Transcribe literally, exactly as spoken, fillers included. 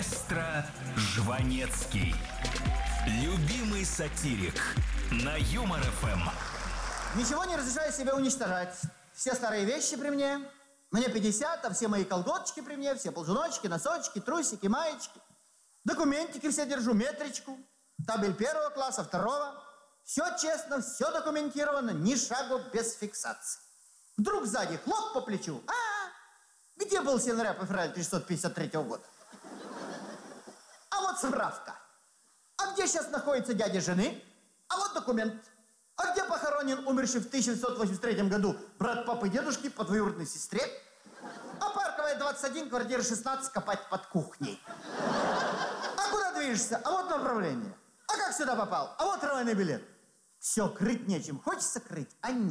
Маэстро Жванецкий. Любимый сатирик на Юмор эф эм. Ничего не разрешаю себе уничтожать. Все старые вещи при мне. Мне пятьдесят, а все мои колготочки при мне, все ползуночки, носочки, трусики, маечки. Документики все держу, метричку. Табель первого класса, второго. Все честно, все документировано, ни шагу без фиксации. Вдруг сзади хлоп по плечу. А, где был с января по февраль тысяча девятьсот пятьдесят третьего года? А вот справка. А где сейчас находится дядя жены? А вот документ. А где похоронен умерший в тысяча девятьсот восемьдесят третьем году брат папы и дедушки по двоюродной сестре? А Парковая, двадцать один, квартира шестнадцать, копать под кухней. А куда движешься? А вот направление. А как сюда попал? А вот трамвайный билет. Все, крыть нечем. Хочется крыть, а нет.